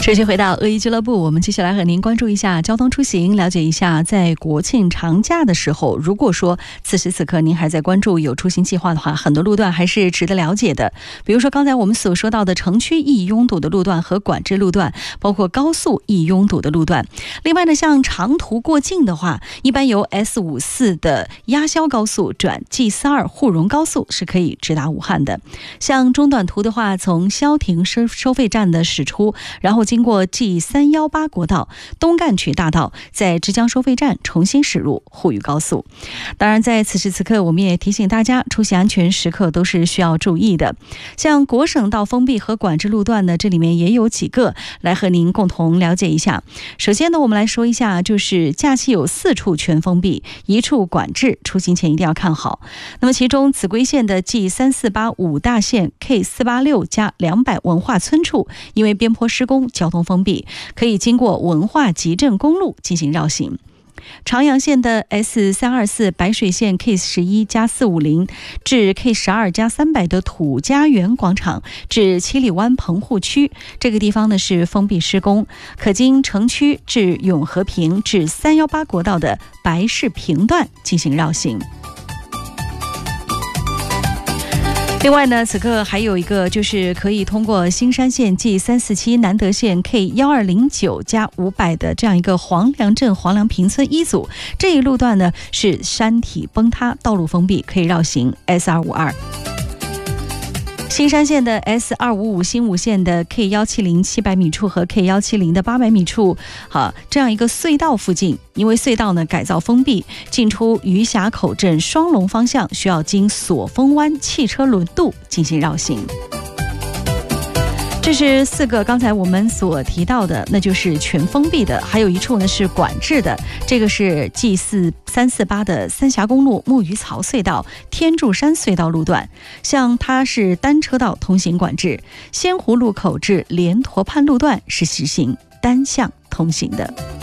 持续回到恶意俱乐部，我们接下来和您关注一下交通出行，了解一下在国庆长假的时候，如果说此时此刻您还在关注有出行计划的话，很多路段还是值得了解的。比如说刚才我们所说到的城区易拥堵的路段和管制路段，包括高速易拥堵的路段。另外呢，像长途过境的话，一般由 S54 的压肖高速转 G42 沪蓉高速是可以直达武汉的。像中短途的话，从消停收费站的驶出，然后经过 G318 国道东干区大道，在之江收费站重新驶入沪渝高速。当然在此时此刻，我们也提醒大家，出行安全时刻都是需要注意的。像国省道封闭和管制路段呢，这里面也有几个来和您共同了解一下。首先呢，我们来说一下，就是假期有4处全封闭，1处管制，出行前一定要看好。那么其中秭归县的 G348 武大县 K486 加200文化村处，因为边坡施工交通封闭，可以经过文化集镇公路进行绕行。长阳县的 S324 白水县 K11 加450至 K12 加300的土家园广场至七里湾棚户区，这个地方呢是封闭施工，可经城区至永和坪至318国道的白市坪段进行绕行。另外呢，此刻还有一个就是可以通过新山县 G347 南德县 K1209加500的这样一个黄梁镇黄梁坪村一组，这一路段呢是山体崩塌，道路封闭，可以绕行 S252。新山县的 S255 新武县的 K170 700米处和 K170 的800米处，这样一个隧道附近，因为隧道呢改造封闭，进出余峡口镇双龙方向需要经锁峰湾汽车轮渡进行绕行。这是4个刚才我们所提到的，那就是全封闭的，还有1处呢是管制的，这个是 G348 的三峡公路木鱼槽隧道天柱山隧道路段，像它是单车道通行管制，仙湖路口至莲坨畔路段是实行单向通行的。